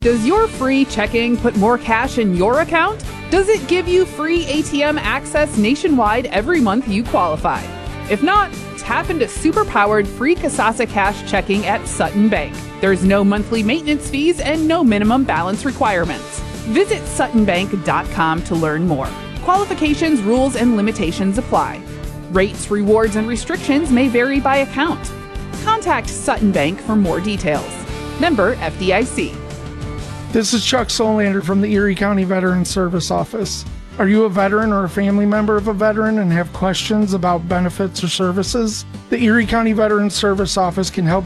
Does your free checking put more cash in your account? Does it give you free ATM access nationwide every month you qualify? If not, tap into super-powered free Kasasa Cash checking at Sutton Bank. There's no monthly maintenance fees and no minimum balance requirements. Visit suttonbank.com to learn more. Qualifications, rules, and limitations apply. Rates, rewards, and restrictions may vary by account. Contact Sutton Bank for more details. Member FDIC. This is Chuck Solander from the Erie County Veteran Service Office. Are you a veteran or a family member of a veteran and have questions about benefits or services? The Erie County Veteran Service Office can help